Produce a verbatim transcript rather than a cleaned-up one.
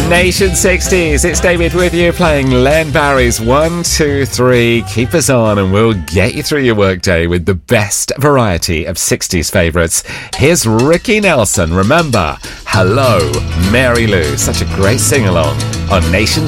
Nation sixties. It's David with you playing Len Barry's one, two, three. Keep us on and we'll get you through your workday with the best variety of sixties favourites. Here's Ricky Nelson. Remember, Hello, Mary Lou. Such a great sing-along on Nation